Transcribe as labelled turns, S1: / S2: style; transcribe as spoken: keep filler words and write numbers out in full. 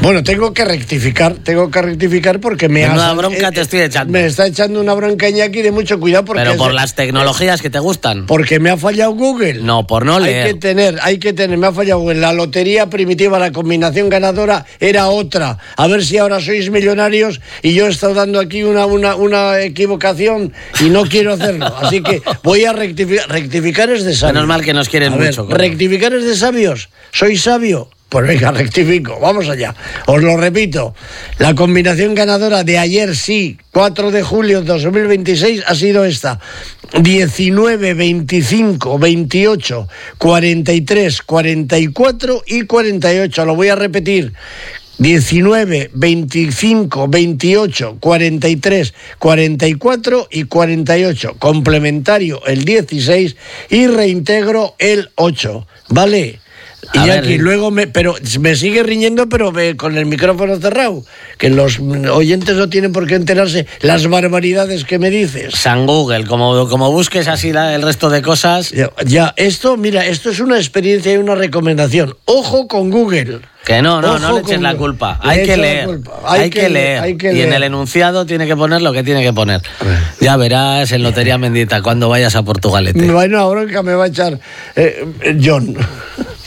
S1: Bueno, tengo que rectificar, tengo que rectificar porque me
S2: Una
S1: has,
S2: bronca
S1: eh,
S2: te estoy echando.
S1: Me está echando una bronca Iñaki de mucho cuidado porque
S2: Pero por
S1: es,
S2: las tecnologías que te gustan.
S1: Porque me ha fallado Google.
S2: No, por no leer.
S1: Hay que tener, hay que tener, me ha fallado Google. La lotería primitiva, la combinación ganadora era otra. A ver si ahora sois millonarios y yo he estado dando aquí una, una, una equivocación y no quiero hacerlo. Así que voy a rectificar. Rectificar es de sabios.
S2: Menos mal que nos quieren
S1: a ver,
S2: mucho. Claro.
S1: Rectificar es de sabios. ¿Soy sabio? Pues venga, rectifico, vamos allá. Os lo repito, la combinación ganadora de ayer, sí, cuatro de julio de dos mil veintiséis, ha sido esta: diecinueve, veinticinco, veintiocho, cuarenta y tres, cuarenta y cuatro y cuarenta y ocho. Lo voy a repetir: diecinueve, veinticinco, veintiocho, cuarenta y tres, cuarenta y cuatro y cuarenta y ocho. Complementario el dieciséis y reintegro el ocho. ¿Vale? Y
S2: A
S1: aquí
S2: ver,
S1: luego me, pero me sigue riñendo, pero me, con el micrófono cerrado, que los oyentes no tienen por qué enterarse las barbaridades que me dices.
S2: San Google, como, como busques así la, el resto de cosas.
S1: Ya, ya, esto, mira, esto es una experiencia y una recomendación. Ojo con Google.
S2: Que no, no,
S1: Ojo
S2: no le eches
S1: con-
S2: la culpa.
S1: le
S2: Hay que
S1: echo la
S2: leer.
S1: culpa.
S2: Hay,
S1: Hay
S2: que,
S1: que
S2: leer.
S1: hay que
S2: y en
S1: leer.
S2: el enunciado tiene que poner lo que tiene que poner. Ya verás en Lotería Mendita cuando vayas a Portugalete.
S1: Bueno, una bronca me va a echar eh, John.